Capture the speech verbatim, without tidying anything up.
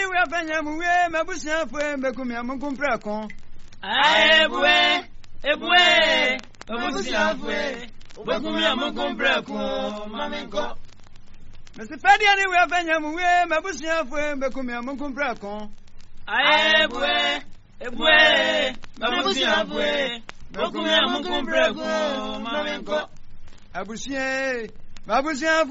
we afanya muwe mabusia fwe bekumya munkumpra kon. Ebwe, ebwe, mabusia fwe bekumya munkumpra kon mamenko. Mister Fadia ni we afanya muwe mabusia fwe bekumya munkumpra kon. Ebwe, ebwe, mabusia fwe bekumya munkumpra kon mamenko. Abusia, mabusia